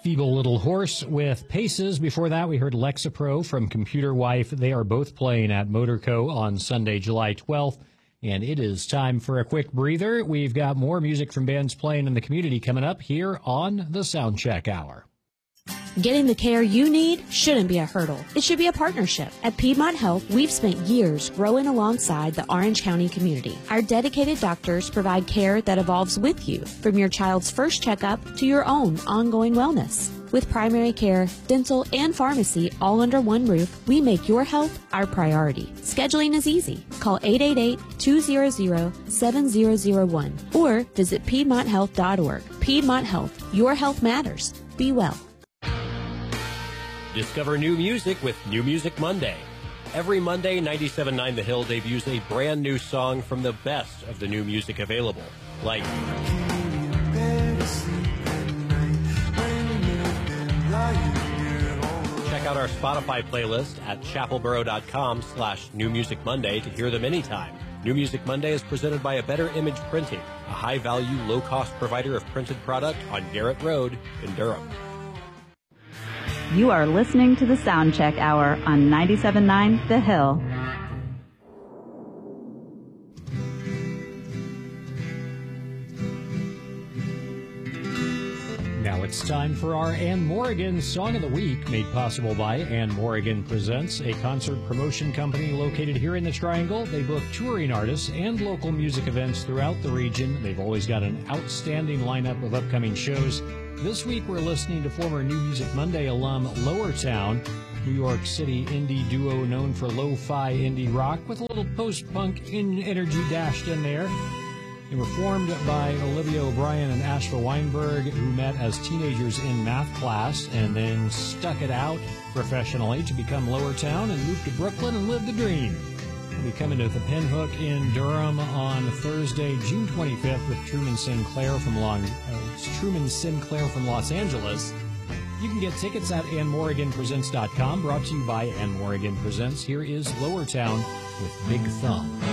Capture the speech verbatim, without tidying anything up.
Feeble Little Horse with Paces. Before that, we heard Lexapro from Computer Wife. They are both playing at Motorco on Sunday, July twelfth. And it is time for a quick breather. We've got more music from bands playing in the community coming up here on the Soundcheck Hour. Getting the care you need shouldn't be a hurdle. It should be a partnership. At Piedmont Health, we've spent years growing alongside the Orange County community. Our dedicated doctors provide care that evolves with you, from your child's first checkup to your own ongoing wellness. With primary care, dental, and pharmacy all under one roof, we make your health our priority. Scheduling is easy. Call eight eight eight, two hundred, seven zero zero one or visit piedmont health dot org. Piedmont Health. Your health matters. Be well. Discover new music with New Music Monday. Every Monday, ninety-seven point nine The Hill debuts a brand new song from the best of the new music available, like check out our Spotify playlist at chapelboro.com slash New Music Monday to hear them anytime. New Music Monday is presented by A Better Image Printing, a high-value, low-cost provider of printed product on Garrett Road in Durham. You are listening to the Soundcheck Hour on ninety-seven point nine The Hill. Now it's time for our Ann Morrigan Song of the Week, made possible by Ann Morrigan Presents, a concert promotion company located here in the Triangle. They book touring artists and local music events throughout the region. They've always got an outstanding lineup of upcoming shows. This week we're listening to former New Music Monday alum Lower Town, New York City indie duo known for lo-fi indie rock with a little post-punk in energy dashed in there. They were formed by Olivia O'Brien and Ashva Weinberg, who met as teenagers in math class and then stuck it out professionally to become Lower Town and moved to Brooklyn and lived the dream. We'll be coming to the Pinhook in Durham on Thursday, June twenty-fifth, with Truman Sinclair from Long, uh, Truman Sinclair from Los Angeles. You can get tickets at ann morrigan presents dot com. Brought to you by Ann Morrigan Presents. Here is Lower Town with Big Thumb.